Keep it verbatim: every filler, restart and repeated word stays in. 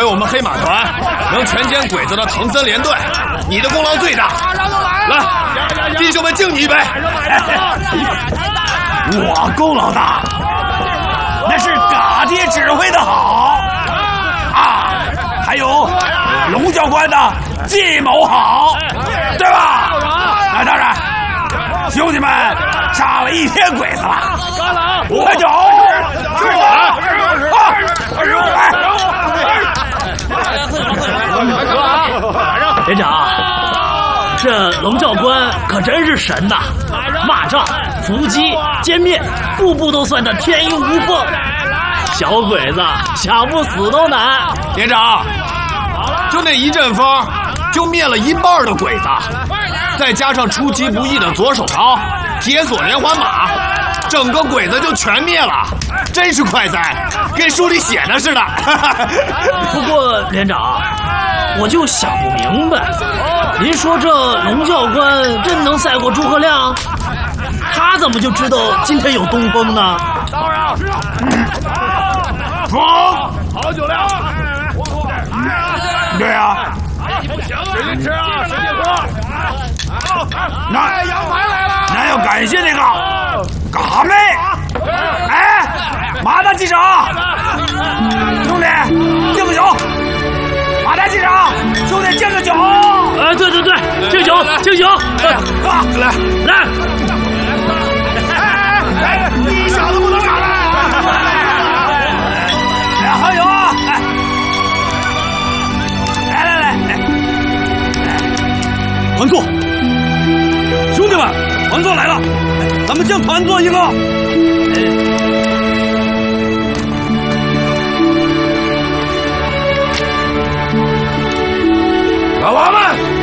我们黑马团能全歼鬼子的藤森联队，你的功劳最大。来，弟兄们敬你一杯。 我功劳大，那是嘎爹指挥的好啊，还有龙教官的计谋好，对吧？啊，当然，兄弟们杀了一天鬼子了，快走！是我，啊，二十五来。 连长，这龙教官可真是神呐！骂仗、伏击、歼灭，步步都算得天衣无缝。小鬼子想不死都难。 连长，就那一阵风，就灭了一半的鬼子，再加上出其不意的左手刀、铁索连环马，整个鬼子就全灭了，真是快哉，跟书里写的似的。 不过连长，我就想不明白，您说这龙教官真能赛过诸葛亮？他怎么就知道今天有东风呢？ 风， 好酒量， 对呀， 使劲吃啊，使劲喝。 那羊排来了， 那要感谢那个嘎妹，哎，马大机长，兄弟敬个酒，马大机长，兄弟敬个酒。 哎，对对对，敬酒敬酒， 喝来来。 哎，你小子不能打了！ 哎，喝酒啊！来来来， 团座，兄弟们，团座来了，咱们将团座一个。 老王们。